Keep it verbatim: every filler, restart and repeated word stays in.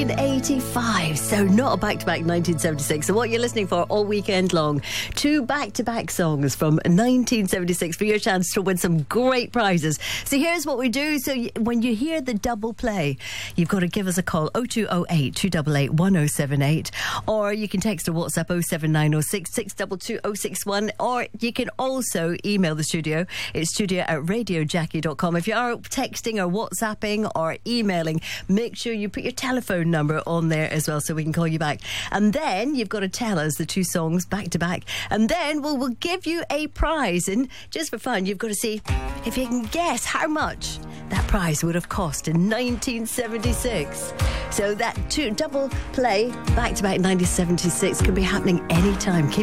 nineteen eighty-five, so not a back-to-back nineteen seventy-six. So what you're listening for all weekend long, two back-to-back songs from nineteen seventy-six for your chance to win some great prizes. So here's what we do. So y- when you hear the double play, you've got to give us a call, oh two oh eight, two eight eight, one oh seven eight, or you can text or WhatsApp oh seven nine oh six, six two two oh six one, or you can also email the studio. It's studio at radio jackie dot com. If you are texting or WhatsApping or emailing, make sure you put your telephone number on there as well so we can call you back. And then you've got to tell us the two songs back to back, and then we'll, we'll give you a prize. And just for fun, you've got to see if you can guess how much that prize would have cost in nineteen seventy-six. So that two double play back to back nineteen seventy-six can be happening anytime. Keep